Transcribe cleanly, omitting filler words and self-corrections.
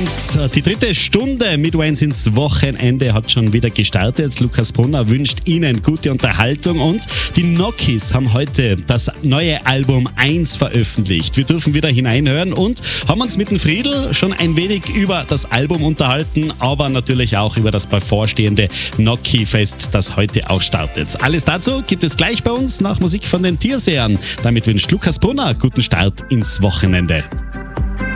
Und die dritte Stunde mit Wayne ins Wochenende hat schon wieder gestartet. Lukas Brunner wünscht Ihnen gute Unterhaltung und die Nokis haben heute das neue Album 1 veröffentlicht. Wir dürfen wieder hineinhören und haben uns mit dem Friedl schon ein wenig über das Album unterhalten, aber natürlich auch über das bevorstehende Noki-Fest, das heute auch startet. Alles dazu gibt es gleich bei uns nach Musik von den Tiersehern. Damit wünscht Lukas Brunner guten Start ins Wochenende.